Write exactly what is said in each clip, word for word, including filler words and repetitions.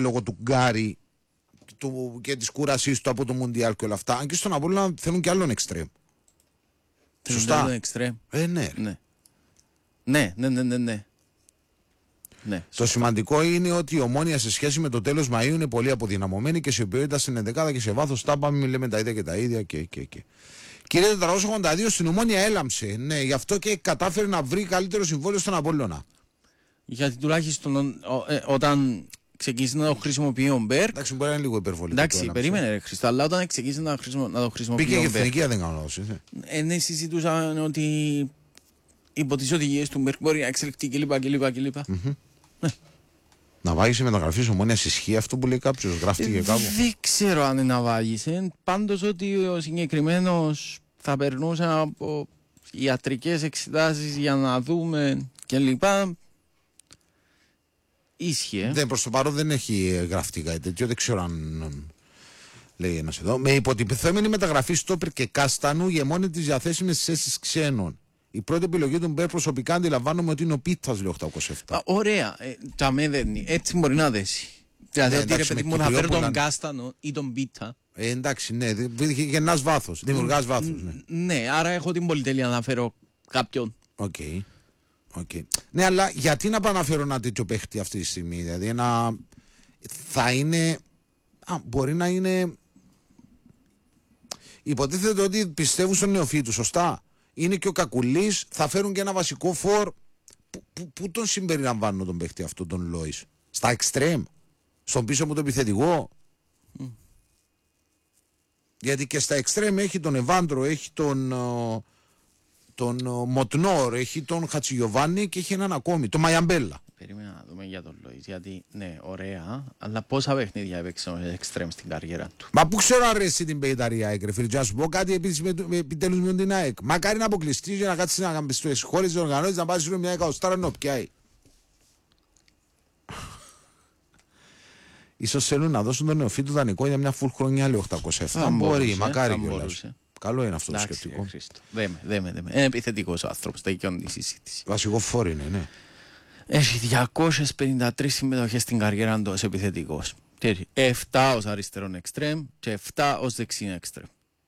λόγω του Γκάρι του, και της κούρασής του από το Μουντιάλ και όλα αυτά. Αν και στον Απόλλωνα θέλουν και άλλον εξτρέμ. Σωστά. Εξτρέμ. Ε, ναι. Ναι. Ναι, ναι, ναι, ναι, ναι. Ναι, το σημαντικό είναι ότι η Ομόνοια σε σχέση με το τέλος Μαΐου είναι πολύ αποδυναμωμένη και σε ποιότητα στην ενδεκάδα και σε βάθος τα πάμε, λέμε τα ίδια και τα ίδια και, και, και. Κύριε τετρακόσια ογδόντα δύο, στην Ομόνοια έλαμψε. Ναι, γι' αυτό και κατάφερε να βρει καλύτερο συμβόλαιο στον Απόλλωνα. Γιατί τουλάχιστον ό, ε, όταν ξεκίνησε να το χρησιμοποιεί ο Μπέρκ. Εντάξει, μπορεί να είναι λίγο υπερβολικό. Εντάξει, περίμενε, ρε Χριστό, αλλά όταν ξεκίνησε να, χρησιμο, να το χρησιμοποιεί. Πήγε και εθνική, δεν κάνω λάθος. Ε, ναι, συζητούσαν ότι υπό τις οδηγίες του Μπέρκ μπορεί να εξελιχθεί κλπ. κλπ, κλπ. Mm-hmm. Ναι. Να βάγισε μεταγραφή Ομόνοιας, ισχύει αυτό που λέει κάποιος, γράφτηκε κάπου. Δεν ξέρω αν είναι να βάγισε. Πάντως ότι ο συγκεκριμένος θα περνούσε από ιατρικές εξετάσεις για να δούμε κλπ. Ίσχυε. Δεν, προς το παρόν δεν έχει γραφτεί κάτι τέτοιο, δεν ξέρω αν λέει ένας εδώ. Με υποτιθέμενη μεταγραφή Στόπερ και Κάστανου γεμώνει τις διαθέσιμες θέσεις ξένων. Η πρώτη επιλογή του Μπέρ προσωπικά αντιλαμβάνομαι ότι είναι ο Πίτσας, λέει οκτακόσια επτά. Α, ωραία. Ε, τσαμέ δένει. Έτσι μπορεί να δέσει. Δηλαδή, ότι ρε παιδί μου να φέρω τον Κάστανο ή τον Πίτσα. Ε, εντάξει, ναι. Γεννάς βάθος. Δημιουργάς βάθος. Ναι. ναι, άρα έχω την πολυτέλεια να φέρω κάποιον. Οκ. Okay. Okay. Ναι, αλλά γιατί να πάω να φέρω ένα τέτοιο παίχτη αυτή τη στιγμή. Δηλαδή, ένα. Θα είναι. Α, μπορεί να είναι. Υποτίθεται ότι πιστεύουν στον νεοφύτου, σωστά. Είναι και ο Κακουλής, θα φέρουν και ένα βασικό φορ. Πού τον συμπεριλαμβάνουν τον παίχτη αυτό, τον Λόις? Στα εξτρέμ, στον πίσω μου το επιθετικό. Mm. Γιατί και στα εξτρέμ έχει τον Εβάντρο, έχει τον, τον Μοτνόρ, έχει τον Χατσιγιοβάνι και έχει έναν ακόμη, τον Μαϊαμπέλα. Περίμενα να δούμε για τον Λόις, γιατί ναι, ωραία, αλλά πόσα παιχνίδια έπαιξε ο εξτρέμ στην καριέρα του. Μα πού ξέρω αρέσει την πεϊταρία ΑΕΚ, ρε φίλε, να σου πω κάτι επιτέλους με την ΑΕΚ. Μακάρι να αποκλειστεί και να κάτσει να κάνει στις χώρες της οργανώσεις, να πάει μια εκατοστάρα να πιάει. Ίσως θέλουν να δώσουν τον νεοφύτου δανεικό για μια full χρονιά, λέει οκτακόσια επτά. Αν μπορεί, μακάρι κιόλας. Καλό είναι αυτό το σκεπτικό. Δέμε, δέμε, δέμε. Είναι επιθετικός ο άνθρωπος, τα δικαιώνει τη συζήτηση. Βασικό φόρ είναι, ναι. Έχει διακόσιες πενήντα τρεις συμμετοχές στην καριέρα του ως επιθετικός. επτά ως αριστερόν εξτρέμ και επτά ως δεξιν εξτρέμ.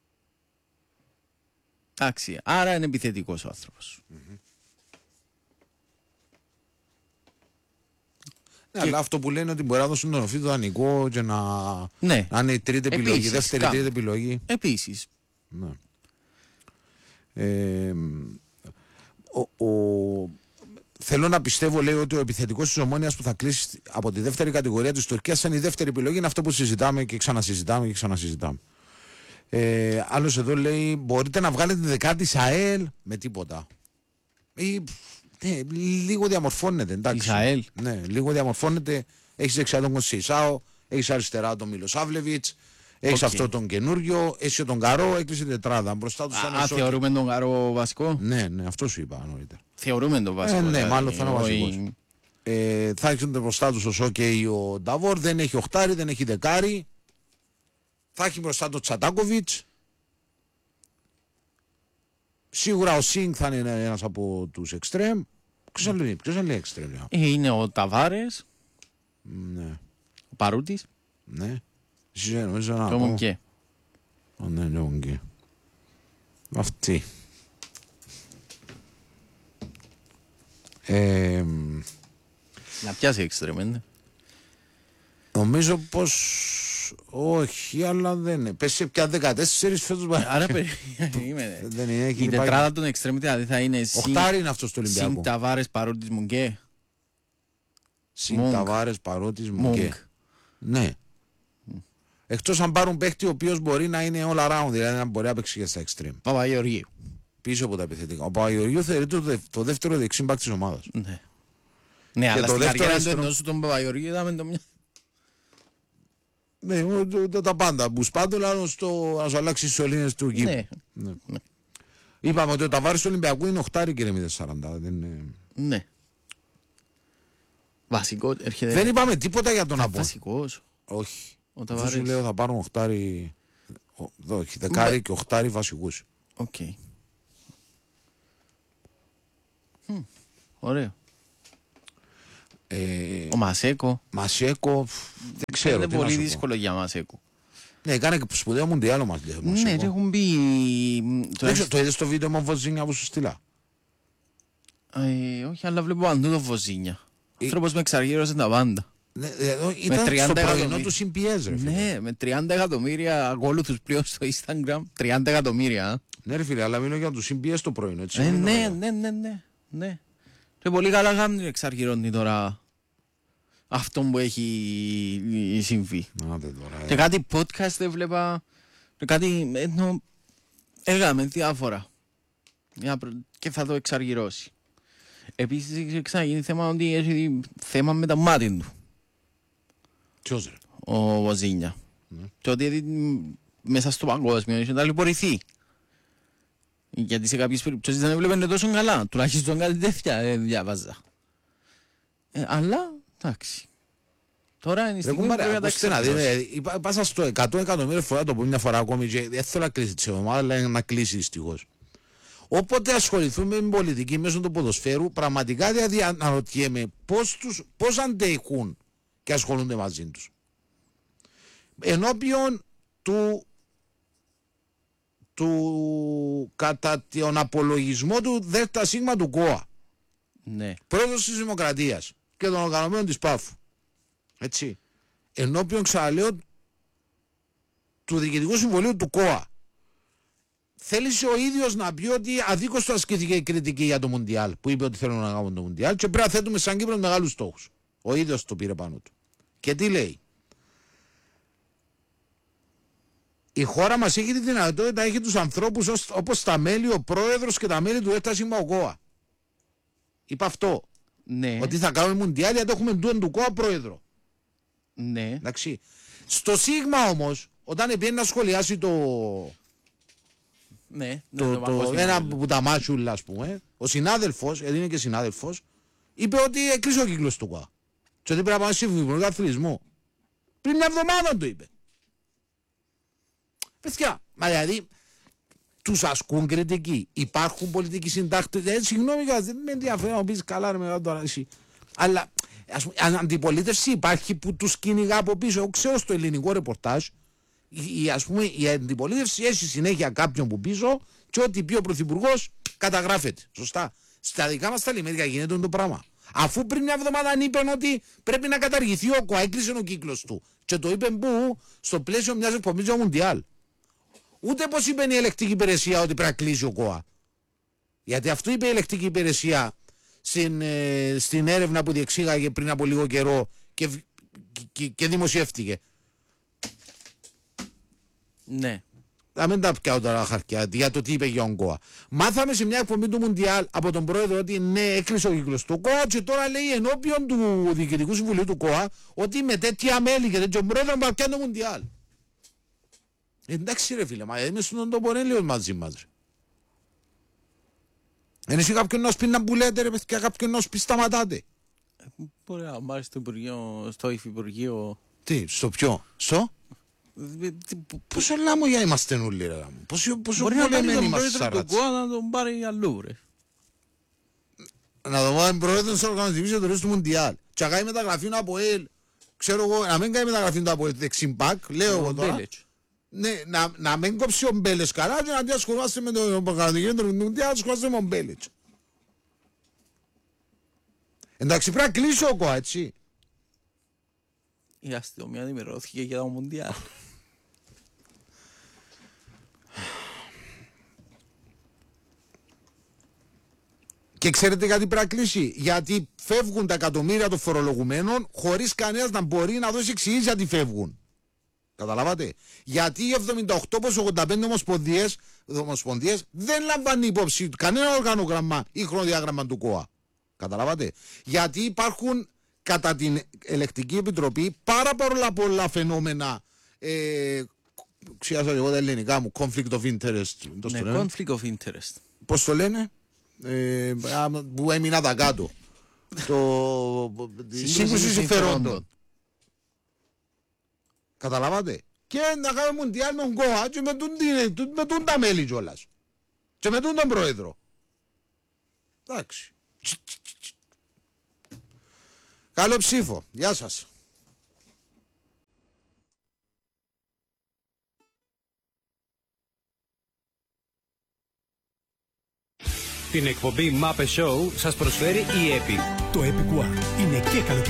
Εντάξει, άρα είναι επιθετικός ο άνθρωπος. Mm-hmm. Ναι, και... αλλά αυτό που λένε ότι μπορεί να δώσουν τον οφείλει το δανεικό και να, ναι. να είναι η τρίτη επιλογή, Επίσης, δεύτερη κα... τρίτη επιλογή. Επίσης. Ναι. Ε, ο, ο... Θέλω να πιστεύω, λέει, ότι ο επιθετικός της Ομόνοιας που θα κλείσει από τη δεύτερη κατηγορία της Τουρκίας σαν η δεύτερη επιλογή είναι αυτό που συζητάμε και ξανασυζητάμε και ξανασυζητάμε. Ε, άλλος εδώ λέει, μπορείτε να βγάλετε τη δεκάτη της ΑΕΛ με τίποτα. Ή, ναι, λίγο διαμορφώνεται, εντάξει. Ισαέλ. Ναι, λίγο διαμορφώνεται. Έχεις δεξιά τον Κονσισάο, έχεις αριστερά τον Μιλοσάβλεβιτς, έχεις okay. αυτό τον καινούριο, έχεις τον Καρό, έκλεισε τετράδα. Μπροστά του Α, α θεωρούμε τον Καρό βασικό. Ναι, ναι, αυτό σου είπα νωρίτερα. Θεωρούμε τον βασικό. Ε, ναι, δηλαδή, μάλλον θα είναι ο βασικός. Ε, θα έχετε μπροστά του ο Σόκε ο Νταβόρ, δεν έχει οχτάρι, δεν έχει δεκάρι. Θα έχει μπροστά τον Τσατάκοβιτς. Σίγουρα ο Σινγκ θα είναι ένας από τους εξτρέμ. Ποιος θα λέει, ποιος θα λέει εξτρέμ? Είναι ο Ταβάρες. Ναι. Ο Παρούτης. Ναι. Εσύ νομίζω να πω. Το Μουνκέ. Ναι, ναι, Μουνκέ. Αυτή. Ε, να πιάσει εξτρέμ, είναι. Νομίζω πως όχι, αλλά δεν είναι. Πες σε πια δεκατέσσερις φέτος. Άρα περίμενε. Δεν είναι. Η τετράδα των εξτρέμ δηλαδή θα είναι οχτάρι είναι αυτό στο Ολυμπιακό. Συν Ταβάρες, Παρούτης, Μουνκέ. Συν Ταβάρες, Παρούτης, Μουνκέ. Ναι. Εκτός αν πάρουν παίχτη ο οποίος μπορεί να είναι all around, δηλαδή να μπορεί να παίξει και στα extreme. Παπαγεωργίου. Πίσω από τα επιθετικά. Ο Παπαγεωργίου θεωρείται το, το δεύτερο δεξί μπακ της ομάδας. Ναι. Ναι, αλλά στην καριέρα του εντός τον Παπαγεωργίου είδαμε το μια. Ναι, τα πάντα. Μπουσπάντολα να σου αλλάξει τις σωλήνες του γύρου. Ναι. Ναι. Ναι. Είπαμε ότι ο Ταβάρης του Ολυμπιακού είναι οχτάρι και είναι μηδέν σαράντα. Δεν... Ναι. Βασικό έρχεται. Δεν είπαμε τίποτα για τον Απόλλωνα. Βασικός. Όχι. Ο Ταβάρης. Σου λέω θα πάρουν οχτάρι. Όχι, δεκάρι και οχτάρι βασικούς. Οκ. Okay. Hm. Ωραίο. Ε, Ο Μασέκο. Μασέκο, δεν ξέρω. Είναι τι να πολύ σου πω. δύσκολο για Μασέκο. Ναι, έκανε και σπουδαίο μουντιάλ μας λέει. Ναι, και έχουν πει. Δεν ξέρω, το είδες το βίντεο με Βοζίνια που σου στείλα. Ε, όχι, αλλά βλέπω παντού το Βοζίνια. Ο Ε- άνθρωπος με εξαργύρωσε τα πάντα. Ναι, εδώ ήταν τριάντα στο πρωινό εκατομμύρια. του συμπιέζ, ρε φίλε. Ναι, με τριάντα εκατομμύρια ακόλουθους πλέον στο Instagram. τριάντα εκατομμύρια. α. Ναι, ρε φίλε, αλλά μιλώ για του συμπιέζ το πρωινό. Έτσι, Ε, μην ναι, είναι ναι, ναι, ναι, ναι. Και πολύ καλά κάνει εξαργυρώνει τώρα αυτό που έχει συμβεί. ωραίο. Άντε τώρα, ε. Και κάτι podcast έβλεπα, και κάτι ενώ έγαμε διάφορα. Για προ- Και θα το εξαργυρώσει. Επίσης έχει ξαναγίνει θέμα ότι έχει θέμα με τα μάτια του Ποιος, ρε. ο Βοζίνια. Και ότι ε, μέσα στο παγκόσμιο έχει ταλαιπωρηθεί. Γιατί σε κάποιες περιπτώσεις δεν έβλεπε τόσο καλά. Τουλάχιστον κάτι τέτοια δεν διάβαζα. Ε, αλλά, εντάξει. Τώρα είναι η Ρε στιγμή που κουμπάρε, πρέπει να τα ακούστε να δείτε, εξαρτώσει. ε, είπα- πάσα στο εκατό εκατομμύρια φορά το πω μια φορά ακόμη και δεν θέλω να κλείσει τη ομάδα, αλλά να κλείσει δυστυχώς. Όποτε ασχοληθούμε με πολιτική μέσω του ποδοσφαίρου, πραγματικά δηλαδή αναρωτιέμαι πώς, τους, πώς αντέχουν και ασχολούνται μαζί τους. Ενώπιον του, του κατά τον απολογισμό του ΔΣ του ΚΟΑ, Ναι. πρόεδρος της Δημοκρατίας και των οργανωμένων της ΠΑΦΟΥ, έτσι, ενώπιον ξαναλέω του Διοικητικού Συμβουλίου του ΚΟΑ, θέλησε ο ίδιος να πει ότι αδίκως του ασκήθηκε η κριτική για το Μουντιάλ, που είπε ότι θέλουν να κάνουν το Μουντιάλ και πρέπει να θέτουμε σαν Κύπρο μεγάλους στόχους. Ο ίδιος το πήρε πάνω του. Και τι λέει? Η χώρα μας έχει τη δυνατότητα, έχει τους ανθρώπους ως, όπως τα μέλη, ο πρόεδρος και τα μέλη του ΕΤΑ ΣΥΜΑ. Είπα αυτό. Ναι. Ότι θα κάνουμε Μουντιάλ γιατί έχουμε ντουεν του ΚΟΑ πρόεδρο. Ναι. Εντάξει. Στο Σίγμα όμως, όταν πήγε να σχολιάσει το, Ναι. το, Ναι, το, παγκόσμιο ένα μοντέλο. που τα μάτσουλα, ας πούμε, ο συνάδελφος, γιατί είναι και συνάδελφος, είπε ότι έκλεισε ο κύκλος του ΚΟΑ. Και ότι πρέπει να πάμε σε υφυπουργό αθλητισμό. Πριν μια εβδομάδα το είπε. Παιδιά, μα δηλαδή, τους ασκούν κριτική. Υπάρχουν πολιτικοί συντάκτες. Ε, συγγνώμη, δεν με ενδιαφέρει να μου πεις καλά, ρε μεγάλο τώρα εσύ. Αλλά ας πούμε, αν αντιπολίτευση υπάρχει που τους κυνηγά από πίσω. Εγώ ξέρω στο ελληνικό ρεπορτάζ, η, η, ας πούμε, η αντιπολίτευση έχει συνέχεια κάποιον που πίσω και ό,τι πει ο πρωθυπουργός καταγράφεται. Σωστά. Στα δικά μας τα λιμέρια γίνεται το πράγμα. Αφού πριν μια εβδομάδα είπε ότι πρέπει να καταργηθεί ο ΚΟΑ, έκλεισε ο κύκλος του. Και το είπε που στο πλαίσιο μιας εκπομπής για Μουντιάλ. Ούτε πως είπε η ελεκτική υπηρεσία ότι πρέπει να κλείσει ο ΚΟΑ. Γιατί αυτό είπε η ελεκτική υπηρεσία στην, ε, στην έρευνα που διεξήγαγε πριν από λίγο καιρό και, και, και δημοσιεύτηκε. Ναι. Να μην τα πιάω τώρα χαρτιά για το τι είπε για τον ΚΟΑ. Μάθαμε σε μια εκπομπή του Μουντιάλ από τον πρόεδρο ότι ναι, έκλεισε ο κύκλος του ΚΟΑ και τώρα λέει ενώπιον του Διοικητικού Συμβουλίου του ΚΟΑ ότι με τέτοια μέλη και τέτοιο πρόεδρο να πιάνει το Μουντιάλ. Εντάξει ρε φίλε, μα είμαι στον τόπο μαζί μας ρε. Εν εσύ κάποιον να πει να μπουλέτε ρε παιδιά, κάποιον να πει σταματάτε. Μπορεί να πάρει στο Υπουργείο, στο Υφυπουργείο. Τι, στο ποιο, στο? Ε, τι- που- Πόσο λάμογια είμαστε όλοι ρε γάμο. Πόσο, πόσο Μπορεί να πάρει πολεμένοι τον είμαστε πρόεδρο του σαράτσι. ΚΟΑ να τον πάρει αλλού, ρε. Να το βάλει πρόεδρο της οργανωτικής εταιρείας του Μουντιάλ. Και να κάνει μεταγραφή του ΑΠΟΕΛ. Ξέρω εγώ, να μην κάνει μεταγραφή του ΑΠΟΕΛ δεξιμπάκ, λέω εγώ τώρα. Μπέλετς. Ναι, να, να μην κόψει ο Μπέλετς καλά και να αντί ασχολούμαστε με το οργανωτική εταιρεία του Μουντιάλ, ασχολούμαστε με τον Μπέλετς. Εντάξει, πρέπει να κλείσει ο ΚΟΑ, έτσι. Η αστυνομία ενημερώθηκε για το Μουντιάλ. Και ξέρετε γιατί πρέπει να κλείσει? Γιατί φεύγουν τα εκατομμύρια των φορολογουμένων χωρίς κανένας να μπορεί να δώσει εξηγήσεις γιατί φεύγουν. Καταλάβατε? Γιατί οι εβδομήντα οκτώ προς ογδόντα πέντε ομοσπονδίες, ομοσπονδίες δεν λαμβάνει υπόψη κανένα οργανόγραμμα ή χρονοδιάγραμμα του ΚΟΑ. Καταλάβατε? Γιατί υπάρχουν κατά την ελεκτική επιτροπή πάρα πολλά πολλά φαινόμενα. Ε, Ξιάζω εγώ τα ελληνικά μου, conflict of interest. Το Ναι, στο λένε. conflict of interest. Πώς το λένε? Ε, α, που έμεινα τα κάτω. Το σύγκρουση συμφερόντων. Καταλάβατε? Και να κάνουμε μουντιάλ με τον ΚΟΑ και με τον, με τον τα μέλη κιόλας. Και με τον τον πρόεδρο. Εντάξει. Καλό ψήφο. Γεια σας. Την εκπομπή Muppet Show σας προσφέρει η Epic. Το Epic One είναι και καλοκαιρινό